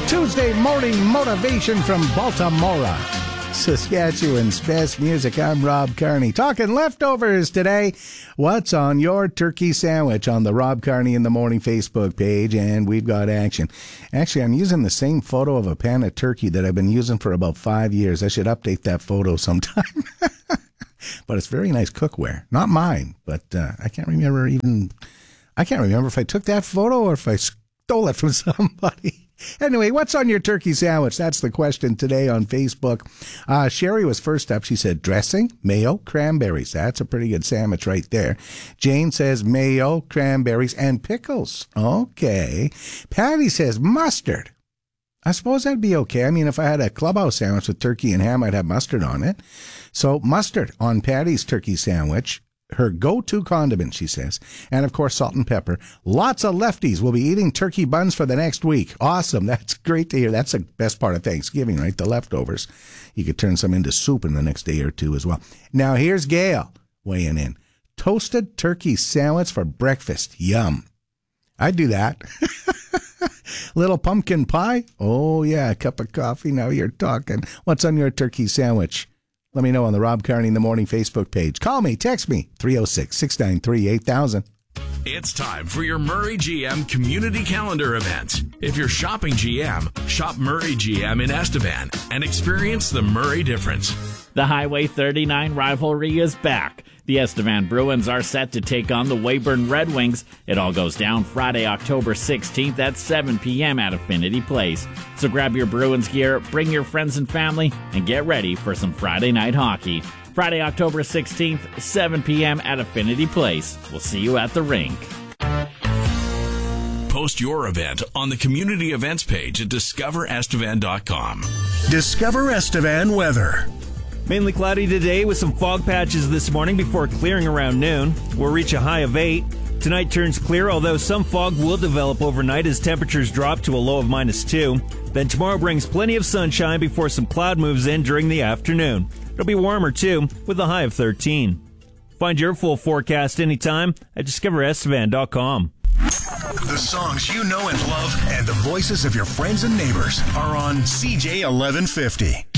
Tuesday morning motivation from Baltimore, Saskatchewan's best music. I'm Rob Carney. Talking leftovers today. What's on your turkey sandwich on the Rob Carney in the Morning Facebook page? And we've got action. Actually, I'm using the same photo of a pan of turkey that I've been using for about 5 years. I should update that photo sometime. But it's very nice cookware. Not mine, but I can't remember if I took that photo or if I stole it from somebody. Anyway, what's on your turkey sandwich? That's the question today on Facebook. Sherry was first up. She said dressing, mayo, cranberries. That's a pretty good sandwich right there. Jane says mayo, cranberries, and pickles. Okay. Patty says mustard. I suppose that'd be okay. I mean, if I had a clubhouse sandwich with turkey and ham, I'd have mustard on it. So mustard on Patty's turkey sandwich. Her go-to condiment, she says. And, of course, salt and pepper. Lots of lefties will be eating turkey buns for the next week. Awesome. That's great to hear. That's the best part of Thanksgiving, right? The leftovers. You could turn some into soup in the next day or two as well. Now, here's Gail weighing in. Toasted turkey sandwich for breakfast. Yum. I'd do that. Little pumpkin pie. Oh, yeah. A cup of coffee. Now you're talking. What's on your turkey sandwich? Let me know on the Rob Carney in the Morning Facebook page. Call me, text me, 306-693-8000. It's time for your Murray GM Community Calendar event. If you're shopping GM, shop Murray GM in Estevan and experience the Murray difference. The Highway 39 rivalry is back. The Estevan Bruins are set to take on the Weyburn Red Wings. It all goes down Friday, October 16th at 7 p.m. at Affinity Place. So grab your Bruins gear, bring your friends and family, and get ready for some Friday night hockey. Friday, October 16th, 7 p.m. at Affinity Place. We'll see you at the rink. Post your event on the community events page at discoverestevan.com. Discover Estevan weather. Mainly cloudy today with some fog patches this morning before clearing around noon. We'll reach a high of 8. Tonight turns clear, although some fog will develop overnight as temperatures drop to a low of -2. Then tomorrow brings plenty of sunshine before some cloud moves in during the afternoon. It'll be warmer too, with a high of 13. Find your full forecast anytime at discoverestevan.com. The songs you know and love and the voices of your friends and neighbors are on CJ 1150.